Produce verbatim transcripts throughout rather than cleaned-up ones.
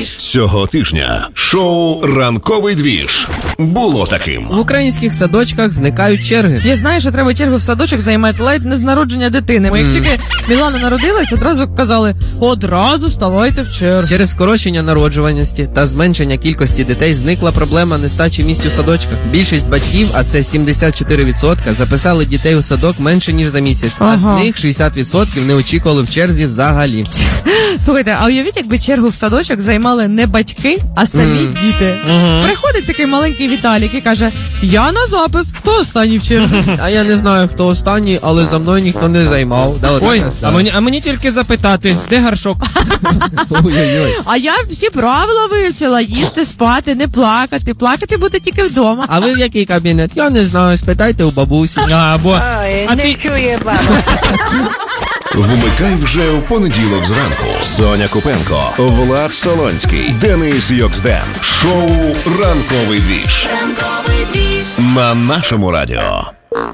Цього тижня шоу «Ранковий двіж» було таким. В українських садочках зникають черги. Я знаю, що треба чергу в садочок займати ледь не з народження дитини. Бо як Mm. тільки Мілана народилась, одразу казали, одразу ставайте в чергу. Через скорочення народжуваності та зменшення кількості дітей зникла проблема нестачі місць у садочках. Більшість батьків, а це сімдесят чотири відсотки, записали дітей у садок менше, ніж за місяць. Ага. А з них шістдесят відсотків не очікували в черзі взагалі. Слухайте, а уявіть, якби чергу в садочок займали не батьки, а самі Мгм. діти. Мгм. Приходить такий маленький Віталік і каже, я на запис, хто останній в черзі? А я не знаю, хто останній, але за мною ніхто не займав. Да, от Ой, так, а так. мені, а мені тільки запитати, де гаршок? Ой-ой-ой. А я всі правила вивчила, їсти, спати, не плакати. Плакати буде тільки вдома. А ви в який кабінет? Я не знаю, спитайте у бабусі. А, бо... Ой, А не ти... чує баба. Вмикай вже в понеділок зранку. Соня Купенко, Влад Солонський, Денис Йоксден. Шоу «Ранковий двіж» на нашому радіо.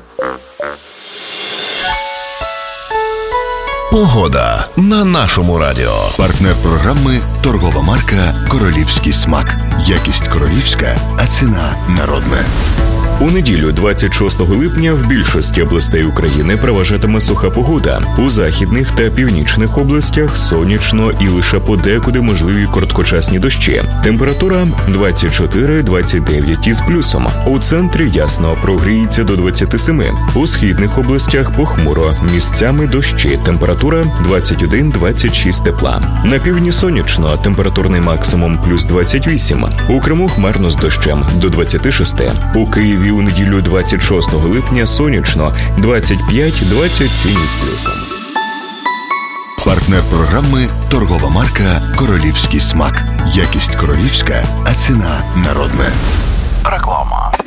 Погода на нашому радіо. Партнер програми – торгова марка «Королівський смак». Якість королівська, а ціна народна. У неділю, двадцять шостого липня, в більшості областей України переважатиме суха погода. У західних та північних областях сонячно і лише подекуди можливі короткочасні дощі. Температура двадцять чотири - двадцять дев'ять із плюсом. У центрі ясно, прогріється до двадцяти семи. У східних областях похмуро, місцями дощі. Температура двадцять один - двадцять шість тепла. На півдні сонячно, температурний максимум плюс двадцять вісім. У Криму хмарно з дощем до двадцяти шести. У Києві у неділю двадцять шостого липня сонячно двадцять п'ять - двадцять сім із плюсом. Партнер програми – торгова марка «Королівський смак». Якість королівська, а ціна народна. Реклама.